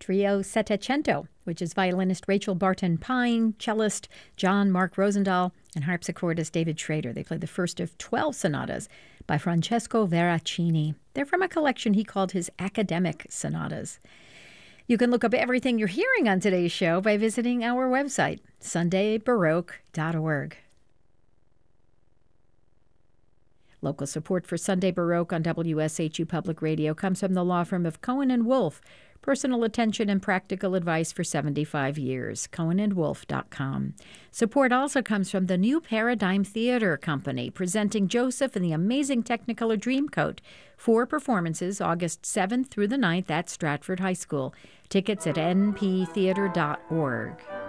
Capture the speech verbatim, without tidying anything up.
Trio Settecento, which is violinist Rachel Barton Pine, cellist John Mark Rosendahl, and harpsichordist David Schrader. They played the first of twelve sonatas by Francesco Veracini. They're from a collection he called his Academic Sonatas. You can look up everything you're hearing on today's show by visiting our website, sunday baroque dot org. Local support for Sunday Baroque on W S H U Public Radio comes from the law firm of Cohen and Wolfe, personal attention and practical advice for seventy-five years, cohen and wolfe dot com. Support also comes from the New Paradigm Theater Company, presenting Joseph and the Amazing Technicolor Dreamcoat. Four performances, August seventh through the ninth at Stratford High School. Tickets at n p theater dot org.